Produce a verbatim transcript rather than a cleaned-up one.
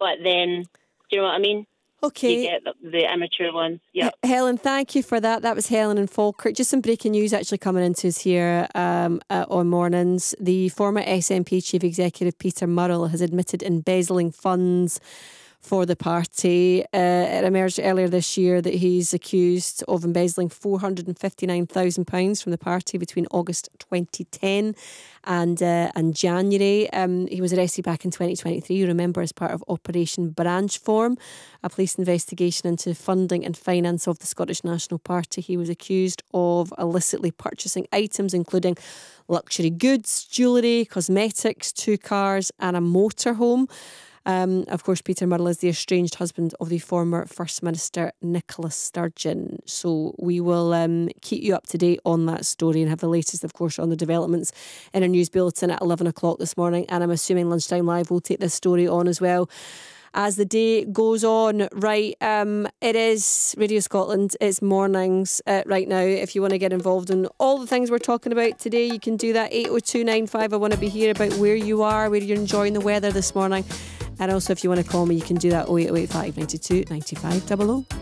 but then, do you know what I mean? Okay. You get the, the immature ones. Yeah. H- Helen, thank you for that. That was Helen in Falkirk. Just some breaking news actually coming into us here um, uh, on Mornings. The former S N P Chief Executive Peter Murrell has admitted embezzling funds for the party. Uh, it emerged earlier this year that he's accused of embezzling four hundred fifty-nine thousand pounds from the party between August twenty ten and uh, and January. Um, he was arrested back in twenty twenty-three, you remember, as part of Operation Branchform, a police investigation into funding and finance of the Scottish National Party. He was accused of illicitly purchasing items including luxury goods, jewellery, cosmetics, two cars and a motorhome. Um, of course, Peter Murrell is the estranged husband of the former First Minister Nicola Sturgeon. So we will um, keep you up to date on that story and have the latest, of course, on the developments in our news bulletin at eleven o'clock this morning. And I'm assuming Lunchtime Live will take this story on as well as the day goes on. Right, um, it is Radio Scotland. It's Mornings uh, right now. If you want to get involved in all the things we're talking about today, you can do that. eight oh two nine five. I want to be here about where you are, where you're enjoying the weather this morning. And also, if you want to call me, you can do that. oh eight oh eight five nine two nine five double oh.